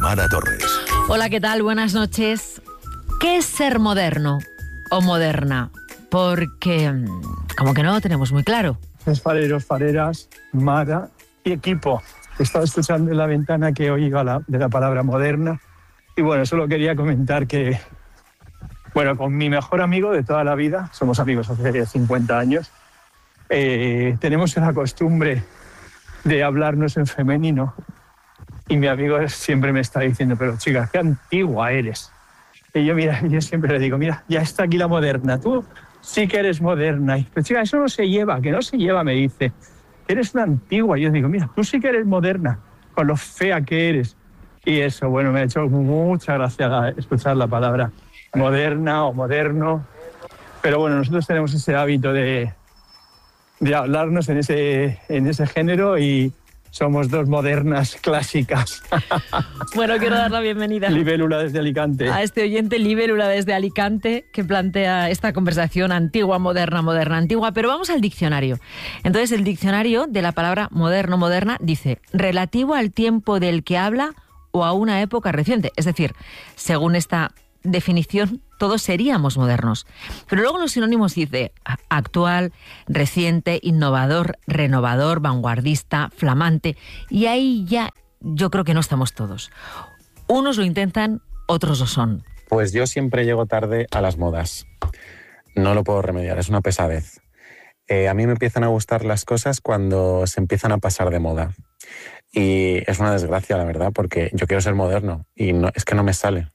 Mara Torres. Hola, ¿qué tal? Buenas noches. ¿Qué es ser moderno o moderna? Porque como que no lo tenemos muy claro. Fareros, fareras, Mara y equipo. Estaba escuchando en la ventana que oiga de la palabra moderna. Y bueno, solo quería comentar que, bueno, con mi mejor amigo de toda la vida, somos amigos hace 50 años, tenemos la costumbre de hablarnos en femenino. Y mi amigo siempre me está diciendo, pero chica, qué antigua eres. Y yo siempre le digo, mira, ya está aquí la moderna. Tú sí que eres moderna. Y, pero chica, eso no se lleva, que no se lleva, me dice. Eres una antigua. Y yo digo, mira, tú sí que eres moderna, con lo fea que eres. Y eso, bueno, me ha hecho mucha gracia escuchar la palabra moderna o moderno. Pero bueno, nosotros tenemos ese hábito de hablarnos en ese género y somos dos modernas clásicas. Bueno, quiero dar la bienvenida Libélula desde Alicante. A este oyente Libélula desde Alicante que plantea esta conversación antigua, moderna, moderna, antigua. Pero vamos al diccionario. Entonces, el diccionario de la palabra moderno, moderna, dice relativo al tiempo del que habla o a una época reciente. Es decir, según esta definición, todos seríamos modernos. Pero luego los sinónimos dice actual, reciente, innovador, renovador, vanguardista, flamante. Y ahí ya yo creo que no estamos todos. Unos lo intentan, otros lo son. Pues yo siempre llego tarde a las modas. No lo puedo remediar, es una pesadez. A mí me empiezan a gustar las cosas cuando se empiezan a pasar de moda. Y es una desgracia, la verdad, porque yo quiero ser moderno y es que no me sale.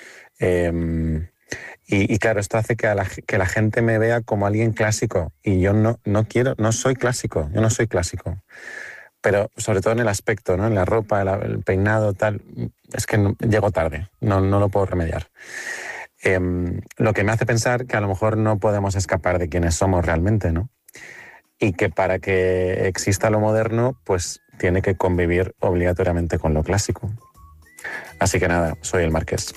Y claro, esto hace que la gente me vea como alguien clásico y yo no soy clásico, yo no soy clásico. Pero sobre todo en el aspecto, ¿no? En la ropa, el peinado, tal, es que llego tarde, no lo puedo remediar. Lo que me hace pensar que a lo mejor no podemos escapar de quienes somos realmente, ¿no? Y que para que exista lo moderno, pues tiene que convivir obligatoriamente con lo clásico. Así que nada, soy el Marqués.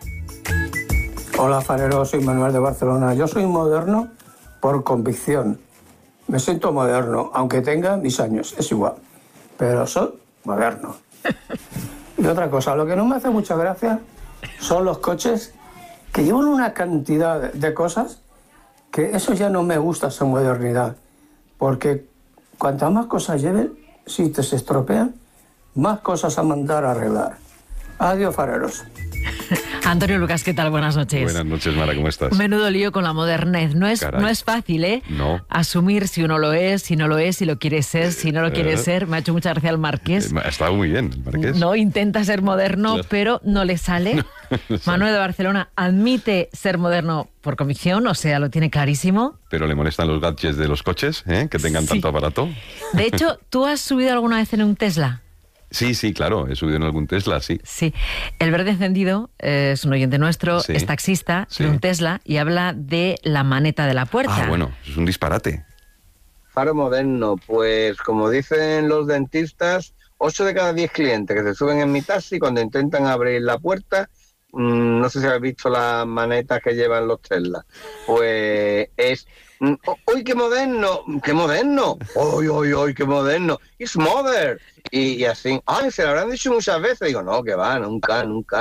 Hola, farero, soy Manuel de Barcelona. Yo soy moderno por convicción. Me siento moderno, aunque tenga mis años, es igual. Pero soy moderno. Y otra cosa, lo que no me hace mucha gracia son los coches que llevan una cantidad de cosas que eso ya no me gusta, esa modernidad. Porque cuantas más cosas lleven, si te se estropean, más cosas a mandar a arreglar. Adiós, fareros. Antonio Lucas, ¿qué tal? Buenas noches. Buenas noches, Mara, ¿cómo estás? Menudo lío con la modernez. No es fácil, ¿eh? No. Asumir si uno lo es, si no lo es, si lo quiere ser, si no lo quiere ser. Me ha hecho mucha gracia el Marqués. Ha estado muy bien, el Marqués. No, intenta ser moderno, claro, pero no le sale. No. Manuel de Barcelona admite ser moderno por convicción, o sea, lo tiene clarísimo. Pero le molestan los gadgets de los coches, ¿eh? Que tengan tanto aparato. De hecho, ¿tú has subido alguna vez en un Tesla? Sí, claro, he subido en algún Tesla, sí. Sí, el Verde Encendido es un oyente nuestro, sí, es taxista de un Tesla y habla de la maneta de la puerta. Ah, bueno, es un disparate. Faro moderno, pues como dicen los dentistas, 8 de cada 10 clientes que se suben en mi taxi cuando intentan abrir la puerta, no sé si habéis visto las manetas que llevan los Tesla, pues es... ¡Uy, qué moderno! ¡Qué moderno! ¡Uy, qué moderno! ¡It's modern! Y así, ¡ay, se lo habrán dicho muchas veces! Digo, no, que va, nunca.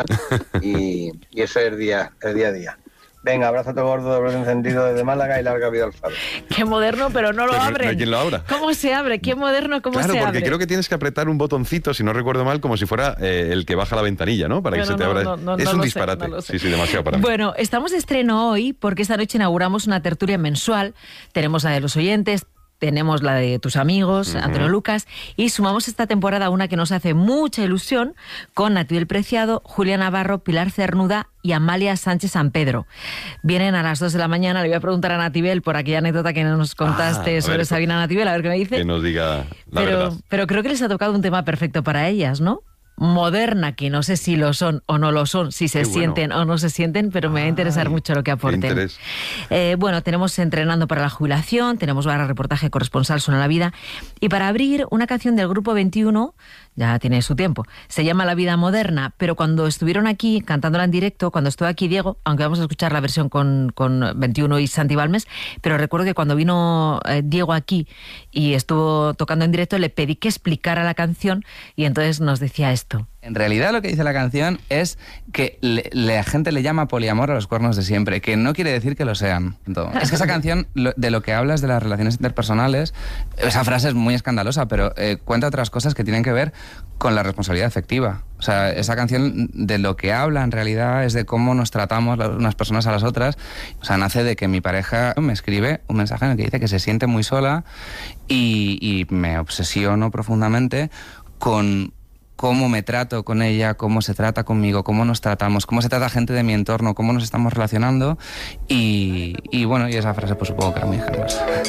Y ese es el día a día. Venga, abrazo gordo de Verde Encendido desde Málaga y larga vida al Faro. Qué moderno, pero no lo abren. No hay quien lo abra. ¿Cómo se abre? Qué moderno, ¿cómo se abre? Claro, porque creo que tienes que apretar un botoncito, si no recuerdo mal, como si fuera el que baja la ventanilla, ¿no? Para que se te abra. Es un disparate. Sí, demasiado para mí. Bueno, estamos de estreno hoy porque esta noche inauguramos una tertulia mensual. Tenemos la de los oyentes, tenemos la de tus amigos, Antonio Lucas, y sumamos esta temporada una que nos hace mucha ilusión con Natividad Preciado, Julia Navarro, Pilar Cernuda y Amalia Sánchez San Pedro. Vienen a las 2 de la mañana, le voy a preguntar a Natibel por aquella anécdota que nos contaste sobre Sabina Natibel, a ver qué me dice. Que nos diga la verdad. Pero creo que les ha tocado un tema perfecto para ellas, ¿no? Moderna, que no sé si lo son o no lo son, si se sienten o no se sienten, pero me va a interesar mucho lo que aporten. Bueno, tenemos Entrenando para la Jubilación, tenemos ahora reportaje corresponsal Suena la Vida, y para abrir una canción del Grupo 21, ya tiene su tiempo, se llama La Vida Moderna, pero cuando estuvieron aquí cantándola en directo, cuando estuvo aquí Diego, aunque vamos a escuchar la versión con 21 y Santi Balmes, pero recuerdo que cuando vino Diego aquí y estuvo tocando en directo, le pedí que explicara la canción y entonces nos decía esto. esto? En realidad lo que dice la canción es que la gente le llama poliamor a los cuernos de siempre, que no quiere decir que lo sean. Es que esa canción de lo que habla es de las relaciones interpersonales. Esa frase es muy escandalosa, pero cuenta otras cosas que tienen que ver con la responsabilidad afectiva. O sea, esa canción de lo que habla en realidad es de cómo nos tratamos unas personas a las otras. O sea, nace de que mi pareja me escribe un mensaje en el que dice que se siente muy sola y me obsesiono profundamente con cómo me trato con ella, cómo se trata conmigo, cómo nos tratamos, cómo se trata gente de mi entorno, cómo nos estamos relacionando y bueno, y esa frase pues supongo que era muy generosa.